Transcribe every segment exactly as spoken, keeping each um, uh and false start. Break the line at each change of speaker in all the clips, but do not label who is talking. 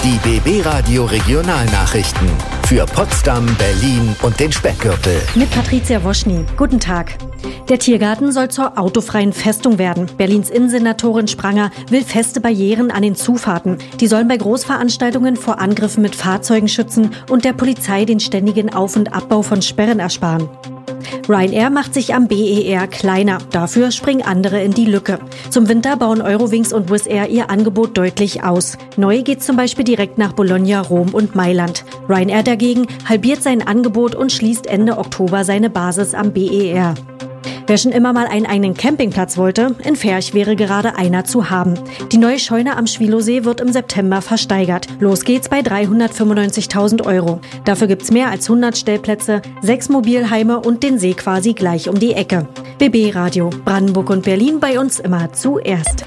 Die B B-Radio Regionalnachrichten für Potsdam, Berlin und den Speckgürtel.
Mit Patricia Woschny. Guten Tag. Der Tiergarten soll zur autofreien Festung werden. Berlins Innensenatorin Spranger will feste Barrieren an den Zufahrten. Die sollen bei Großveranstaltungen vor Angriffen mit Fahrzeugen schützen und der Polizei den ständigen Auf- und Abbau von Sperren ersparen. Ryanair macht sich am B E R kleiner. Dafür springen andere in die Lücke. Zum Winter bauen Eurowings und Wizz Air ihr Angebot deutlich aus. Neu geht zum Beispiel direkt nach Bologna, Rom und Mailand. Ryanair dagegen halbiert sein Angebot und schließt Ende Oktober seine Basis am B E R. Wer schon immer mal einen eigenen Campingplatz wollte, in Ferch wäre gerade einer zu haben. Die neue Scheune am Schwilosee wird im September versteigert. Los geht's bei dreihundertfünfundneunzigtausend Euro. Dafür gibt's mehr als hundert Stellplätze, sechs Mobilheime und den See quasi gleich um die Ecke. B B-Radio, Brandenburg und Berlin, bei uns immer zuerst.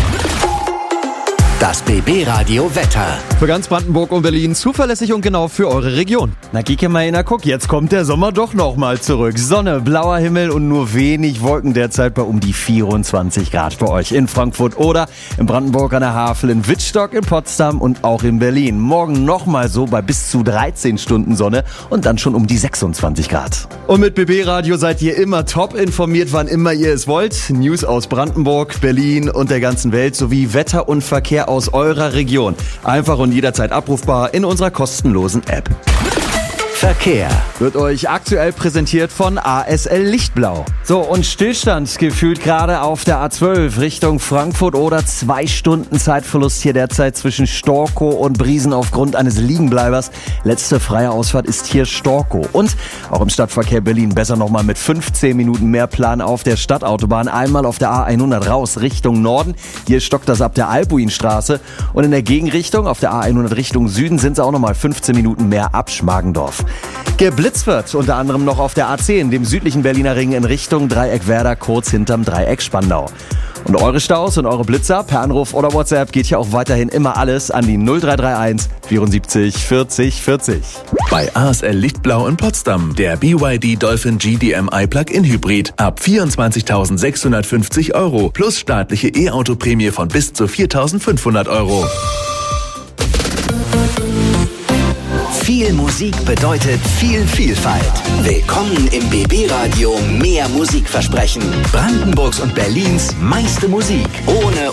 Das B B-Radio Wetter.
Für ganz Brandenburg und Berlin zuverlässig und genau für eure Region. Na, Kike mal in, guck, jetzt kommt der Sommer doch noch mal zurück. Sonne, blauer Himmel und nur wenig Wolken, derzeit bei um die vierundzwanzig Grad bei euch in Frankfurt oder in Brandenburg an der Havel, in Wittstock, in Potsdam und auch in Berlin. Morgen noch mal so bei bis zu dreizehn Stunden Sonne und dann schon um die sechsundzwanzig Grad. Und mit B B-Radio seid ihr immer top informiert, wann immer ihr es wollt. News aus Brandenburg, Berlin und der ganzen Welt sowie Wetter und Verkehr aus eurer Region. Einfach und jederzeit abrufbar in unserer kostenlosen App.
Verkehr
wird euch aktuell präsentiert von A S L Lichtblau. So, und Stillstand gefühlt gerade auf der A zwölf Richtung Frankfurt oder zwei Stunden Zeitverlust hier derzeit zwischen Storkow und Briesen aufgrund eines Liegenbleibers. Letzte freie Ausfahrt ist hier Storkow. Und auch im Stadtverkehr Berlin besser nochmal mit fünfzehn Minuten mehr Plan auf der Stadtautobahn. Einmal auf der A hundert raus Richtung Norden. Hier stockt das ab der Albuinstraße. Und in der Gegenrichtung auf der A hundert Richtung Süden sind es auch nochmal fünfzehn Minuten mehr ab Schmargendorf. Geblitzt wird unter anderem noch auf der A zehn, dem südlichen Berliner Ring in Richtung Dreieck Werder, kurz hinterm Dreieck Spandau. Und eure Staus und eure Blitzer per Anruf oder WhatsApp geht hier auch weiterhin immer alles an die null drei drei eins vierundsiebzig vierzig vierzig.
Bei A S L Lichtblau in Potsdam der B Y D Dolphin G D M I Plug-in Hybrid ab vierundzwanzigtausendsechshundertfünfzig Euro plus staatliche E-Auto-Prämie von bis zu viertausendfünfhundert Euro.
Viel Musik bedeutet viel Vielfalt. Willkommen im B B-Radio Mehr Musikversprechen. Brandenburgs und Berlins meiste Musik. Ohne